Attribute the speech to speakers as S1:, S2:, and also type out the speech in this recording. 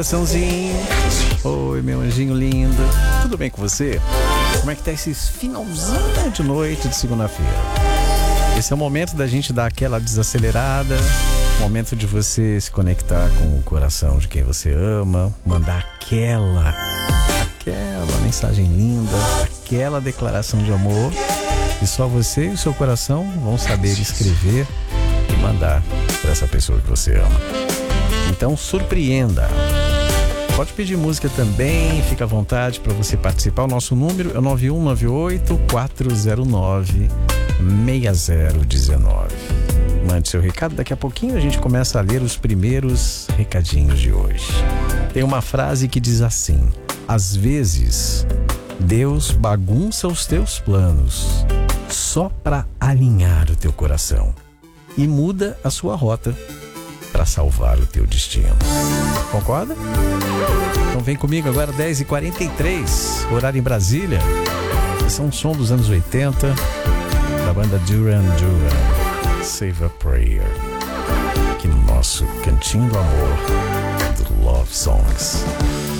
S1: Coraçãozinho. Oi, meu anjinho lindo. Tudo bem com você? Como é que tá esse finalzinho de noite de segunda-feira? Esse é o momento da gente dar aquela desacelerada, momento de você se conectar com o coração de quem você ama, mandar aquela mensagem linda, aquela declaração de amor que só você e o seu coração vão saber escrever e mandar para essa pessoa que você ama. Então surpreenda. Pode pedir música também, fica à vontade para você participar. O nosso número é 9198-409-6019. Mande seu recado, daqui a pouquinho a gente começa a ler os primeiros recadinhos de hoje. Tem uma frase que diz assim: às vezes Deus bagunça os teus planos só para alinhar o teu coração e muda a sua rota para salvar o teu destino. Concorda? Então vem comigo agora, 10h43, horário em Brasília. Esse é um som dos anos 80 da banda Duran Duran, Save a Prayer, aqui no nosso Cantinho do Amor do Love Songs.